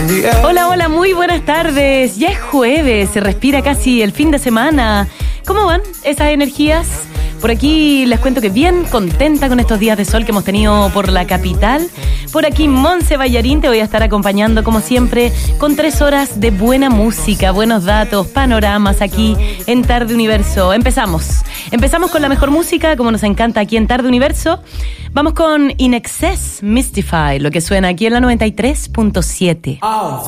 Hola, hola, muy buenas tardes. Ya es jueves, se respira casi el fin de semana. ¿Cómo van esas energías? Por aquí les cuento que bien contenta con estos días de sol que hemos tenido por la capital. Por aquí Monse Ballarín, te voy a estar acompañando como siempre con 3 horas de buena música, buenos datos, panoramas aquí en Tarde Universo. Empezamos con la mejor música, como nos encanta aquí en Tarde Universo. Vamos con In Excess Mystify, lo que suena aquí en la 93.7.